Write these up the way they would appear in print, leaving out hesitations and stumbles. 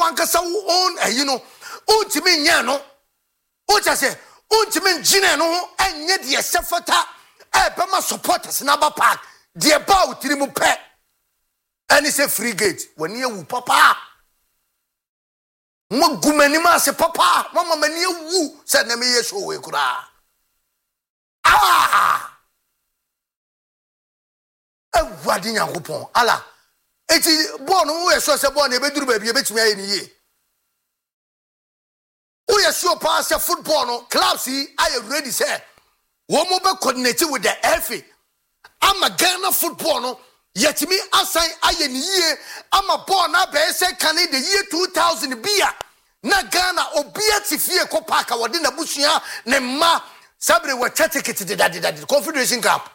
wankasa own untimi nya no o cha se untimi ngine no enye de sefata bema supporters na ba park de ba utiri mu pe ani se free gate wani ewu papa mo gumani ma se papa mama mani ewu se na me yeso we kura wadi nyankopon ala eti ball no we so se ball na ebeduru ba bi ebetumi aye ni ye we sure pass football no clubs are ready say wo mo be coordinate with the FA ama Ghana football no yetimi assign aye ni ye ama ball na be say kan the year 2000 bia na Ghana obia tifie ko park wode na busua ne ma sabre we ticket de Confederation Cup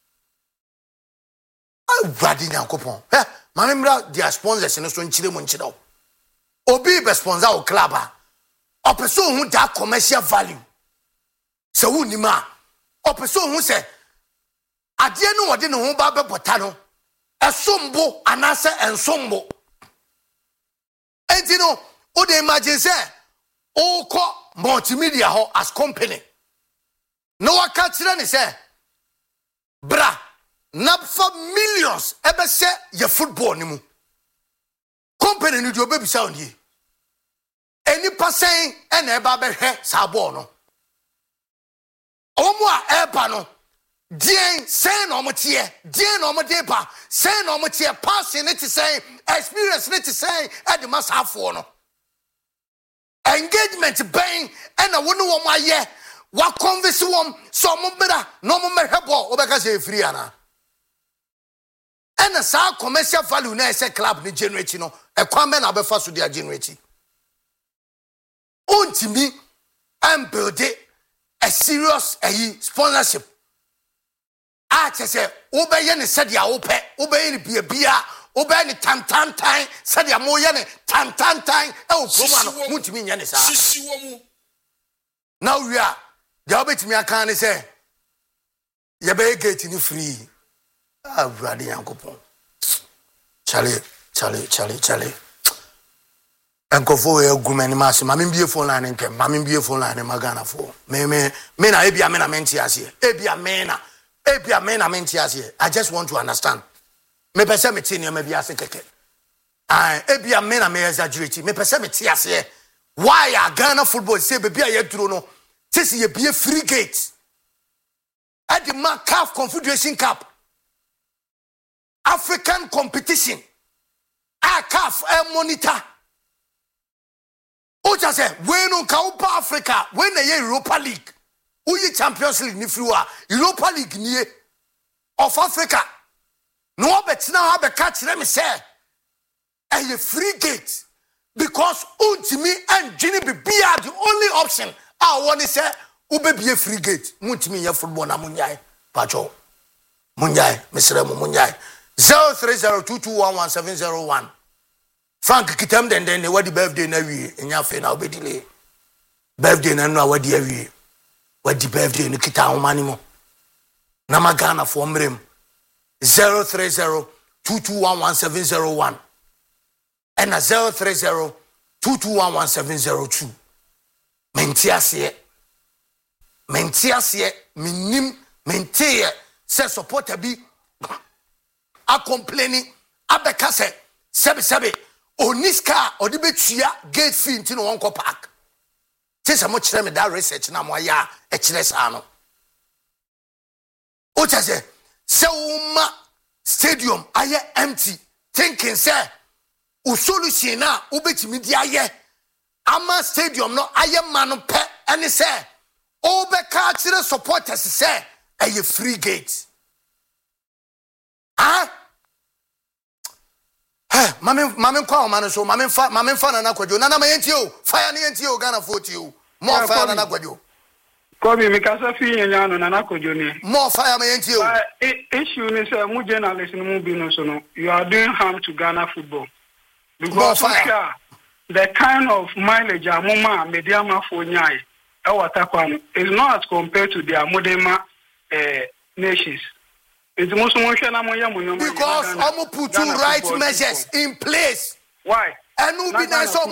wadi nyankopon mamemra dia sponsors no so nchire mo nchire obi be sponsor o club a person who that commercial value so woni ma o person who say ade no wode ne ho ba be bota no esombo anase ensombo entino o dey imagine say o ko multimedia ho as company no waka kire ne say bra na for millions ebe se ye football ni mu company ni do baby sound yi eni pasen e na eba be hwe sa ball no omo a eba no dien say na omo tie dien na omo de ba say na omo tie passing it say experience it say e de masafo no engagement ben e na wonu wo ma ye wa convince wom so mo bra no mo mehwe ball obeka say free ana and a sa commercial value na say club ni generate no e kwame na be fa so dia generate untimi and build a serious sponsorship say obeye ne said ya ope obeye ne bia obeye ne tan said ya mo ye ne tan e o promo no muntimi nya ne sa now we are the obetimi aka ne say ye be gate ni free Brady Yankopon. Charlie. Uncle for a woman, master, mammy be a phone line and can mammy be a phone line in Magana for. Mena, Ebia Mena Mentias here. Ebia Mena Mentias here. I just want to understand. Me perceive maybe as a keke. Ebia Mena may exaggerate. Me perceive here. Why are Ghana football say baby a no? This is a free gate. At the CAF Confederation Cup. African competition. CAF monitor. Oja say when on Kaupa Africa, when the Europa League, uyi Champions League ni friwa, Europa League ni of Africa. No bet now have a catch let me say a free gate because untimi and Ginny be the only option. I want to say ube be a free gate. Muntimi ya football na munyai. Pacho. Munyai, Mr. Munyai. 0302211701. Frank kitam den what the birthday na wi enya fe na obedile birthday na no awadi awi what the birthday no kita homani mo na magana for mrem 0302211701 and 0302211702 mentiase minim mentie se supporter bi a complaining abeka se sebe Oniska or the betua gate fee into no uncle park. Since I'm much time that research now, my ya, HLS Ano. What I say, Seuma Stadium, I empty, thinking, sir, Usolusina, Ubet Media, ye, Ama Stadium, no, I am man pet, and say, Obeka to the supporters, say, a free gate. Ah? Mame kwa man so mame fa na kwadwo na ma yentio fire na yentio Ghana 40 more fire na kwadwo Kobi mikasa fi yenya no na kwadwo ni more fire ma yentio issue ni say mu journalist no mu bi no so no you are doing harm to Ghana football because the kind of mileage amoma media ma for nyai e watakwa no is not as compared to their modern nations. Because I'm put two right measures in place. Why? And who be nice